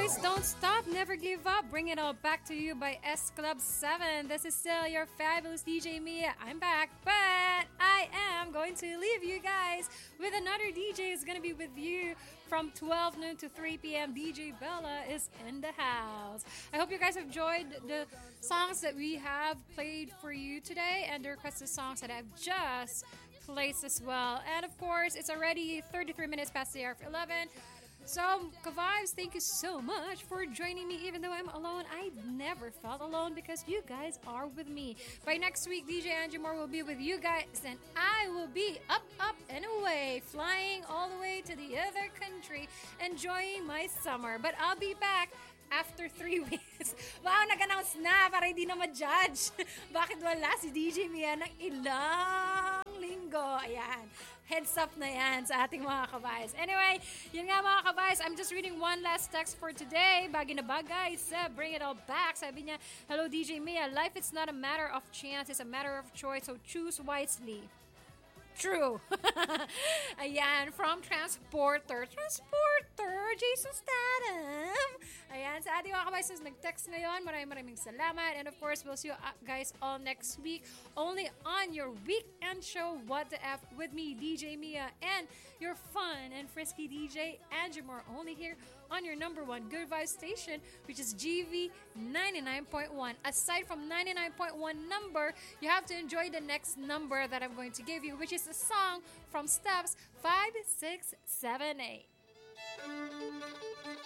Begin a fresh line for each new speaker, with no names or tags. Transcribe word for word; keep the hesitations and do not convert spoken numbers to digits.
always, don't stop, never give up. Bring it all back to you by S Club seven. This is still your fabulous D J Mia. I'm back, but I am going to leave you guys with another D J who's going to be with you from twelve noon to three p.m. D J Bella is in the house. I hope you guys have enjoyed the songs that we have played for you today and the requested songs that I've just placed as well. And of course, it's already thirty-three minutes past the hour of eleven. So, Kavibes, thank you so much for joining me. Even though I'm alone, I never felt alone because you guys are with me. By next week, D J Angie Moore will be with you guys, and I will be up, up, and away, flying all the way to the other country, enjoying my summer. But I'll be back after three weeks. Wow, nag-announce na para hindi na ma-judge. Bakit wala si D J Mia ng ilang linggo? Ayan. Heads up na yan sa ating mga kabayas. Anyway, yun nga mga kabayas, I'm just reading one last text for today. Bagay na bagay sa Bring It All Back. Sabi niya, hello D J Mia, life is not a matter of chance, it's a matter of choice, so choose wisely. True. Ayan, from Transporter. Transporter, Jason Statham. Ayan, sa ating mga kabayas na nag-text ngayon, maraming maraming salamat. And of course, we'll see you uh, guys all next week only on your weekend show, What the F, with me, D J Mia, and your fun and frisky D J, Angie Moore, only here on your number one Good Vibes station, which is G V ninety-nine point one. Aside from ninety-nine point one number, you have to enjoy the next number that I'm going to give you, which is a song from Steps five six seven eight.